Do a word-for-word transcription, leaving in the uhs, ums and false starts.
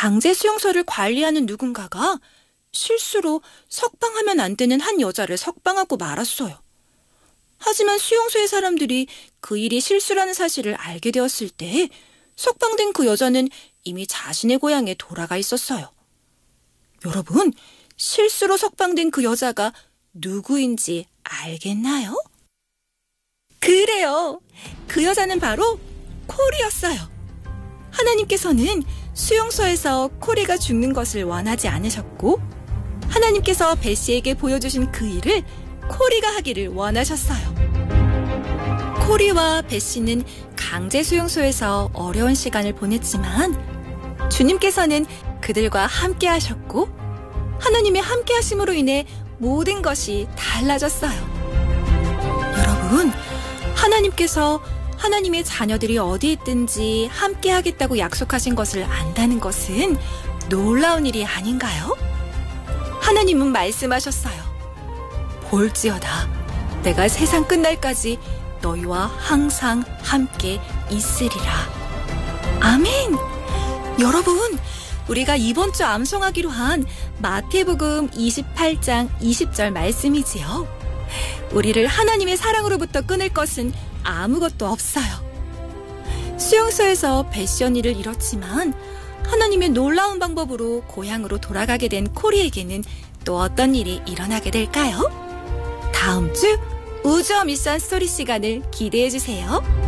강제 수용소를 관리하는 누군가가 실수로 석방하면 안 되는 한 여자를 석방하고 말았어요. 하지만 수용소의 사람들이 그 일이 실수라는 사실을 알게 되었을 때 석방된 그 여자는 이미 자신의 고향에 돌아가 있었어요. 여러분, 실수로 석방된 그 여자가 누구인지 알겠나요? 그래요. 그 여자는 바로 콜이었어요. 하나님께서는 수용소에서 콜이가 죽는 것을 원하지 않으셨고 하나님께서 베시에게 보여주신 그 일을 콜이가 하기를 원하셨어요. 콜이와 베시는 강제 수용소에서 어려운 시간을 보냈지만 주님께서는 그들과 함께 하셨고 하나님의 함께 하심으로 인해 모든 것이 달라졌어요. 여러분, 하나님께서 하나님의 자녀들이 어디 있든지 함께 하겠다고 약속하신 것을 안다는 것은 놀라운 일이 아닌가요? 하나님은 말씀하셨어요. 볼지어다, 내가 세상 끝날까지 너희와 항상 함께 있으리라. 아멘! 여러분, 우리가 이번 주 암송하기로 한 마태복음 이십팔 장 이십 절 말씀이지요. 우리를 하나님의 사랑으로부터 끊을 것은 아무것도 없어요. 수용소에서 베시 언니를 잃었지만 하나님의 놀라운 방법으로 고향으로 돌아가게 된 콜이에게는 또 어떤 일이 일어나게 될까요? 다음 주 우주어 미션 스토리 시간을 기대해 주세요.